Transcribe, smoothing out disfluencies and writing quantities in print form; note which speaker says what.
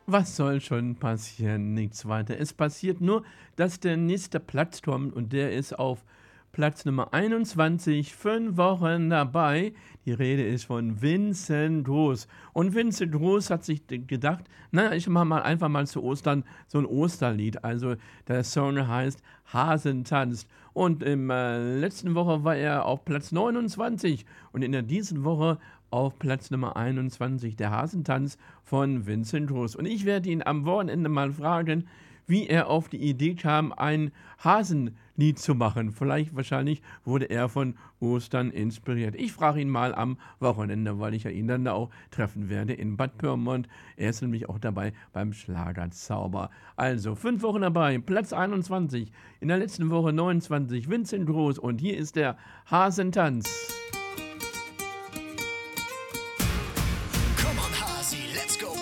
Speaker 1: Was soll schon passieren? Nichts weiter. Es passiert nur, dass der nächste Platz kommt und der ist auf Platz Nummer 21, 5 Wochen dabei. Die Rede ist von Vincent Groß. Und Vincent Groß hat sich gedacht, naja, ich mache mal einfach mal zu Ostern so ein Osterlied. Also der Song heißt Hasen tanzt. Und im letzten Woche war er auf Platz 29 und in der diesen Woche auf Platz Nummer 21 der Hasentanz von Vincent Groß. Und ich werde ihn am Wochenende mal fragen, wie er auf die Idee kam, ein Hasenlied zu machen. Vielleicht, wahrscheinlich wurde er von Ostern inspiriert. Ich frage ihn mal am Wochenende, weil ich ja ihn dann da auch treffen werde in Bad Pyrmont. Er ist nämlich auch dabei beim Schlagerzauber. Also, 5 Wochen dabei, Platz 21, in der letzten Woche 29, Vincent Groß und hier ist der Hasentanz.
Speaker 2: Come on, Hasi, let's go.